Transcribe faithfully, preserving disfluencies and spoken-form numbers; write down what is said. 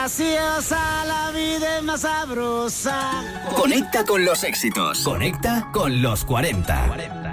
graciosa, la vida es más sabrosa. Conecta con los éxitos. Conecta con los cuarenta.